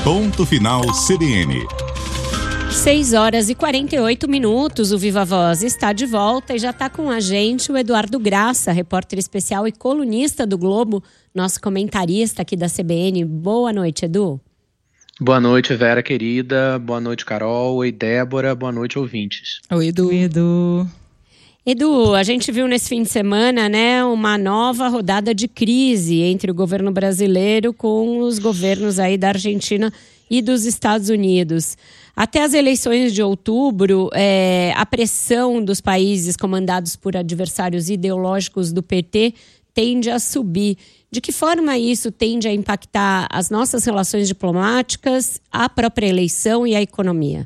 Ponto Final CBN. 6h48, o Viva Voz está de volta e já está com a gente o Eduardo Graça, repórter especial e colunista do Globo, nosso comentarista aqui da CBN. Boa noite, Edu. Boa noite, Vera querida. Boa noite, Carol. Oi, Débora. Boa noite, ouvintes. Oi, Edu. Oi, Edu. Edu, a gente viu nesse fim de semana, né, uma nova rodada de crise entre o governo brasileiro com os governos aí da Argentina e dos Estados Unidos. Até as eleições de outubro, a pressão dos países comandados por adversários ideológicos do PT tende a subir. De que forma isso tende a impactar as nossas relações diplomáticas, a própria eleição e a economia?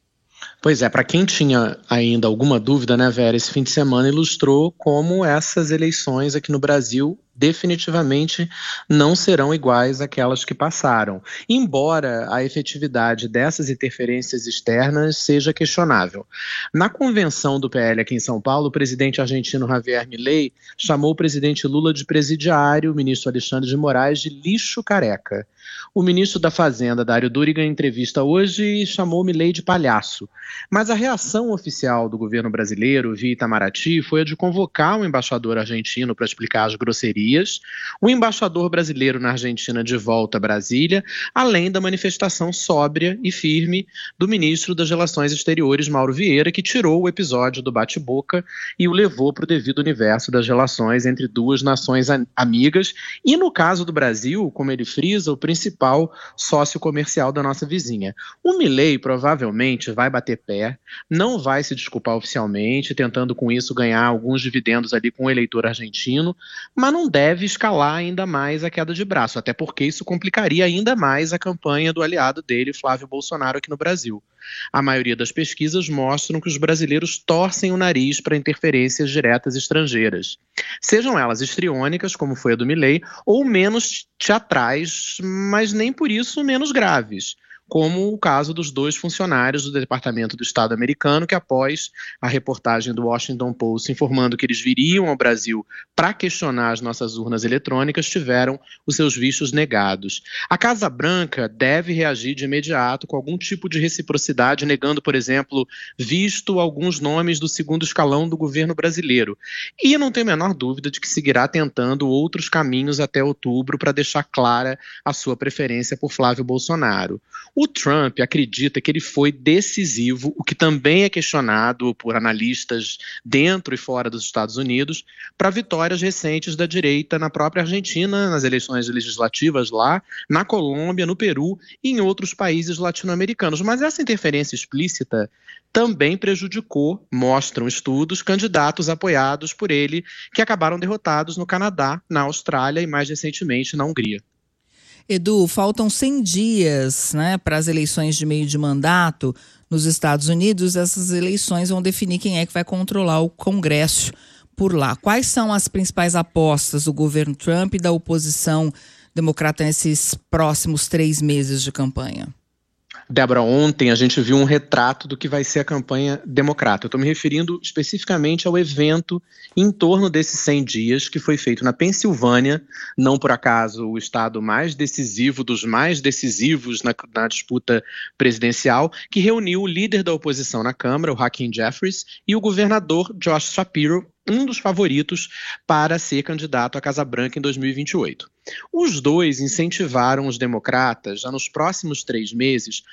Pois é, para quem tinha ainda alguma dúvida, né, Vera, esse fim de semana ilustrou como essas eleições aqui no Brasil definitivamente não serão iguais àquelas que passaram, embora a efetividade dessas interferências externas seja questionável. Na convenção do PL aqui em São Paulo, o presidente argentino Javier Milei chamou o presidente Lula de presidiário, o ministro Alexandre de Moraes de lixo careca. O ministro da Fazenda, Dário Duriga, em entrevista hoje, chamou Milei de palhaço. Mas a reação oficial do governo brasileiro, via Itamaraty, foi a de convocar o embaixador argentino para explicar as grosserias, o embaixador brasileiro na Argentina de volta a Brasília, além da manifestação sóbria e firme do ministro das Relações Exteriores, Mauro Vieira, que tirou o episódio do bate-boca e o levou para o devido universo das relações entre duas nações amigas e, no caso do Brasil, como ele frisa, o principal sócio comercial da nossa vizinha. O Milei provavelmente vai bater pé, não vai se desculpar oficialmente, tentando com isso ganhar alguns dividendos ali com o eleitor argentino, mas não deve escalar ainda mais a queda de braço, até porque isso complicaria ainda mais a campanha do aliado dele, Flávio Bolsonaro, aqui no Brasil. A maioria das pesquisas mostram que os brasileiros torcem o nariz para interferências diretas estrangeiras. Sejam elas histriônicas, como foi a do Milei, ou menos teatrais, mas nem por isso menos graves, como o caso dos dois funcionários do Departamento do Estado americano que, após a reportagem do Washington Post informando que eles viriam ao Brasil para questionar as nossas urnas eletrônicas, tiveram os seus vistos negados. A Casa Branca deve reagir de imediato com algum tipo de reciprocidade, negando, por exemplo, visto alguns nomes do segundo escalão do governo brasileiro. E não tenho a menor dúvida de que seguirá tentando outros caminhos até outubro para deixar clara a sua preferência por Flávio Bolsonaro. O Trump acredita que ele foi decisivo, o que também é questionado por analistas dentro e fora dos Estados Unidos, para vitórias recentes da direita na própria Argentina, nas eleições legislativas lá, na Colômbia, no Peru e em outros países latino-americanos. Mas essa interferência explícita também prejudicou, mostram estudos, candidatos apoiados por ele que acabaram derrotados no Canadá, na Austrália e mais recentemente na Hungria. Edu, faltam 100 dias, né, para as eleições de meio de mandato nos Estados Unidos. Essas eleições vão definir quem é que vai controlar o Congresso por lá. Quais são as principais apostas do governo Trump e da oposição democrata nesses próximos 3 meses de campanha? Débora, ontem a gente viu um retrato do que vai ser a campanha democrata. Eu estou me referindo especificamente ao evento em torno desses 100 dias que foi feito na Pensilvânia, não por acaso o estado mais decisivo dos mais decisivos na disputa presidencial, que reuniu o líder da oposição na Câmara, o Hakeem Jeffries, e o governador Josh Shapiro, um dos favoritos para ser candidato à Casa Branca em 2028. Os dois incentivaram os democratas, já nos próximos 3 meses,